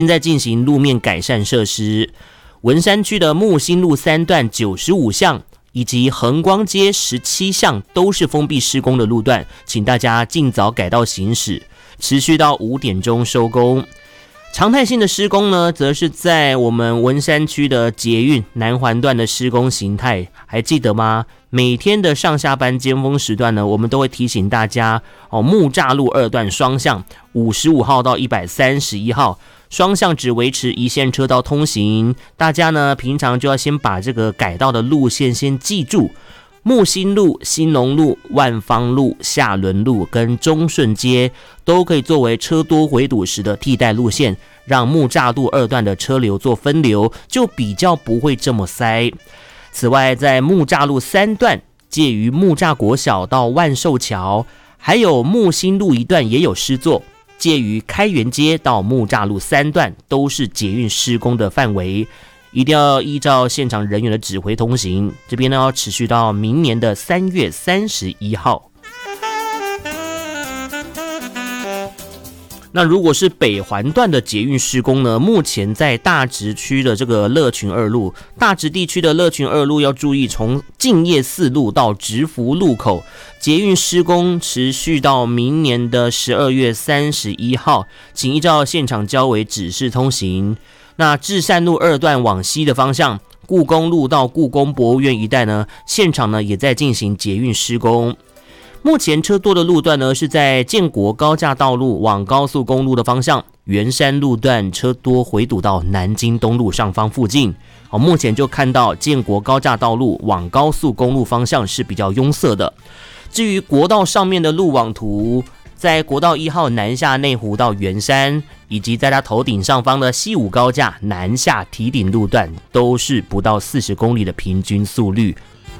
现在进行路面改善设施。文山区的木星路3段95巷以及横光街17巷都是封闭施工的路段，请大家尽早改道行驶，持续到5点钟收工。常态性的施工呢，则是在我们文山区的捷运南环段的施工形态，还记得吗？每天的上下班尖峰时段呢，我们都会提醒大家木栅路2段双向55号到131号双向只维持一线车道通行，大家呢平常就要先把这个改道的路线先记住。木星路、兴隆路、万芳路、下仑路跟中顺街都可以作为车多回堵时的替代路线，让木栅路2段的车流做分流，就比较不会这么塞。此外，在木栅路3段介于木栅国小到万寿桥，还有木星路1段也有施作，介于开元街到木栅路3段都是捷运施工的范围，一定要依照现场人员的指挥通行。这边呢要持续到明年的3月31号。那如果是北环段的捷运施工呢，目前在大直区的这个乐群2路，大直地区的乐群2路要注意，从敬业4路到直福路口，捷运施工持续到明年的12月31号，请依照现场交委指示通行。那至善路2段往西的方向，故宫路到故宫博物院一带呢，现场呢也在进行捷运施工。目前车多的路段呢，是在建国高架道路往高速公路的方向，圆山路段车多回堵到南京东路上方附近。目前就看到建国高架道路往高速公路方向是比较拥塞的。至于国道上面的路网图，在国道1号南下内湖到圆山，以及在它头顶上方的西武高架南下堤顶路段，都是不到40公里的平均速率。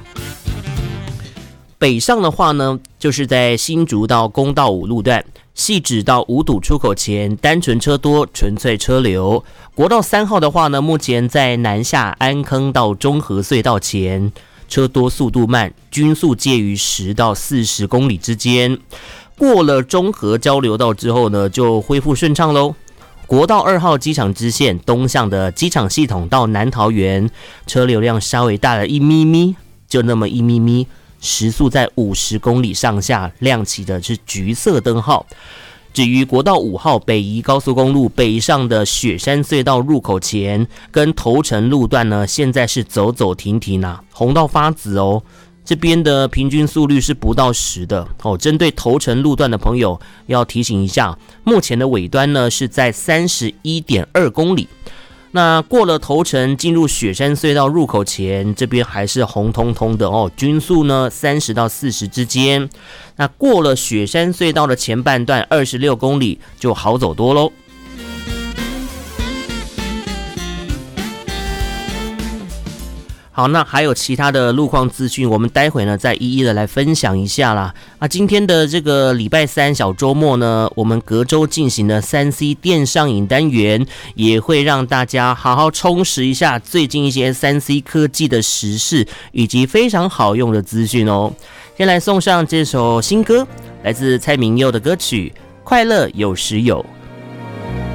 北上的话呢，就是在新竹到公道5路段，汐止到五堵出口前单纯车多，纯粹车流。国道3号的话呢，目前在南下安坑到中和隧道前，车多速度慢，均速介于10到40公里之间。过了中和交流道之后呢，就恢复顺畅咯。国道2号机场支线东向的机场系统到南桃园，车流量稍微大了1咪咪，就那么1咪咪，时速在50公里上下，亮起的是橘色灯号。至于国道5号北宜高速公路北上的雪山隧道入口前跟头城路段呢，现在是走走停停啊，红到发紫哦。这边的平均速率是不到10的哦。针对头城路段的朋友要提醒一下，目前的尾端呢是在31.2公里。那过了头城进入雪山隧道入口前，这边还是红彤彤的哦，均速呢30到40之间。那过了雪山隧道的前半段26公里就好走多咯。好，那还有其他的路况资讯，我们待会呢再一一的来分享一下啦。今天的这个礼拜3小周末呢，我们隔周进行的3C 电上瘾单元，也会让大家好好充实一下最近一些3C 科技的时事以及非常好用的资讯哦。先来送上这首新歌，来自蔡明佑的歌曲《快乐有时有》。